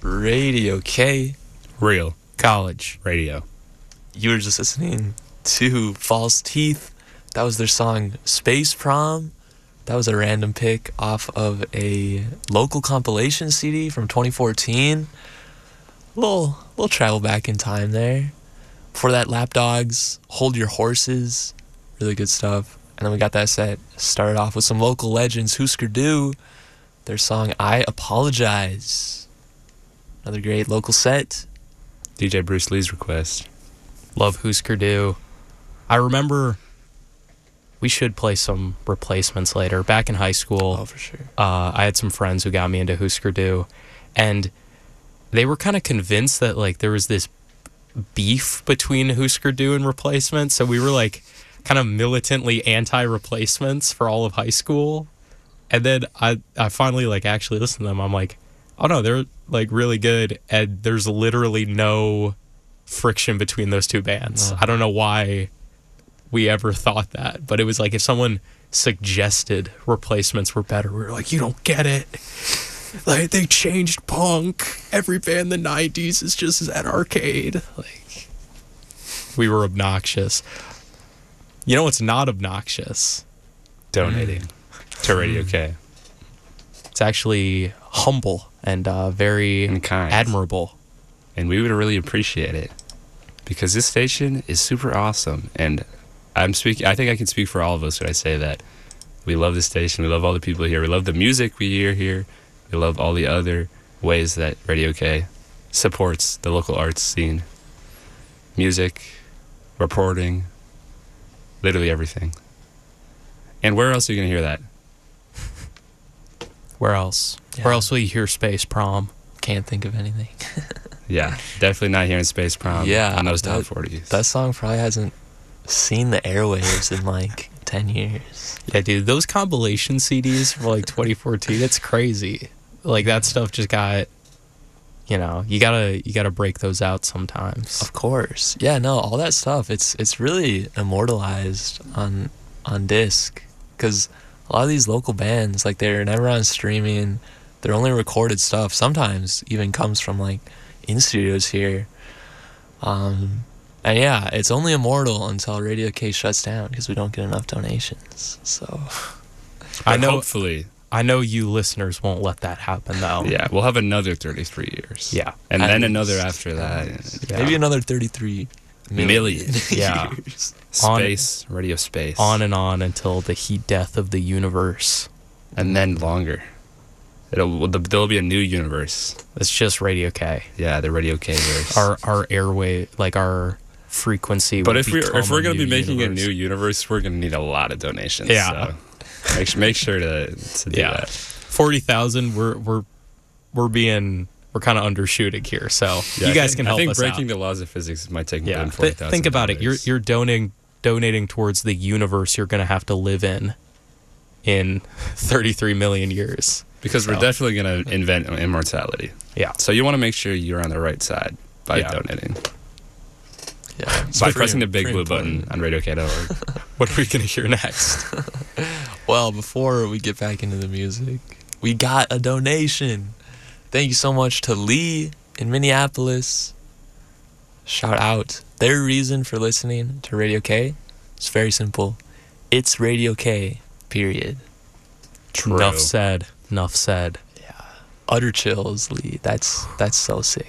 Radio K. Real College radio. You were just listening to False Teeth. That was their song Space Prom. That was a random pick off of a local compilation CD from 2014. Little travel back in time there. Before that, Lapdogs, Hold Your Horses. Really good stuff. And then we got that set started off with some local legends, Husker Du. Their song I Apologize. Another great local set. DJ Bruce Lee's request. Love Husker Du. I remember we should play some replacements later. Back in high school, Oh, for sure. I had some friends who got me into Husker Du, and they were kind of convinced that like there was this beef between Husker Du and replacements. So we were like kind of militantly anti-replacements for all of high school. And then I finally like actually listened to them. I'm like, oh no, they're like really good, and there's literally no friction between those two bands. I don't know why we ever thought that, but it was like if someone suggested replacements were better, we were like, you don't get it. Like they changed punk. Every band in the 90s is just at arcade. Like we were obnoxious. You know what's not obnoxious? Donating to Radio K. It's actually humble and very And kind. admirable. And we would really appreciate it, because this station is super awesome. And I think I can speak for all of us when I say that we love this station. We love all the people here. We love the music we hear here. We love all the other ways that Radio K supports the local arts scene. Music, reporting, literally everything. And where else are you going to hear that? Where else? Yeah. Where else will you hear Space Prom? Can't think of anything. Yeah, definitely not hearing Space Prom Yeah, on those top that- 40s. That song probably hasn't seen the airwaves in like 10 years. Yeah, dude, those compilation CDs from like 2014, it's crazy. Like that stuff just got, you know, you gotta break those out sometimes. Of course. Yeah, no, all that stuff, it's really immortalized on disc, because a lot of these local bands, like, they're never on streaming. Their only recorded stuff sometimes even comes from like in studios here. And yeah, it's only immortal until Radio K shuts down because we don't get enough donations. So I know. Hopefully. I know you listeners won't let that happen though. Yeah, we'll have another 33 years. Yeah. And At then least. another after that. Yeah. maybe another 33 million Yeah. years. Space, radio space. On and on until the heat death of the universe. And then longer. There'll be a new universe. It's just Radio K. Yeah, the Radio K verse. Our airway, like our frequency. But will if we're become going to be new making universe. a new universe, we're going to need a lot of donations. Yeah. So make sure to do that. 40,000. We're kind of undershooting here, so Yeah, you guys can help I think us breaking out. the laws of physics might take more Yeah, than 40,000. think about it. You're donating towards the universe you're going to have to live in 33 million years. because we're definitely going to invent immortality. Yeah. So you want to make sure you're on the right side by donating. Yeah, By pressing the big blue button on RadioK.org. What are we going to hear next? Well, before we get back into the music, we got a donation. Thank you so much to Lee in Minneapolis. Shout out. Their reason for listening to Radio K is very simple. It's Radio K, period. True. Enough said. Enough said. Utter chills, Lee. That's so sick.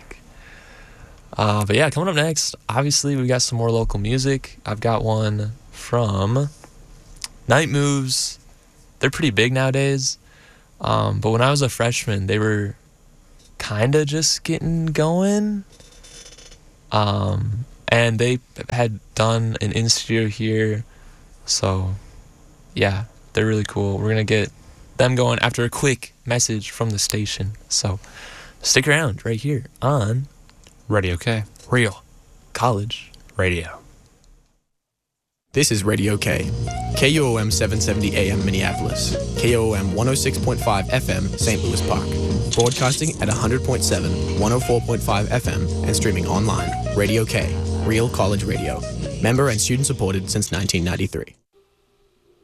But yeah, coming up next, obviously we got some more local music. I've got one from Night Moves. They're pretty big nowadays. But when I was a freshman, they were kind of just getting going. And they had done an in-studio here. So yeah, they're really cool. We're going to get them going after a quick message from the station. So stick around right here on Radio K. Real College radio. This is Radio K. KUOM 770 AM Minneapolis. KUOM 106.5 FM St. Louis Park. Broadcasting at 100.7, 104.5 FM, and streaming online. Radio K. Real College Radio. Member and student supported since 1993.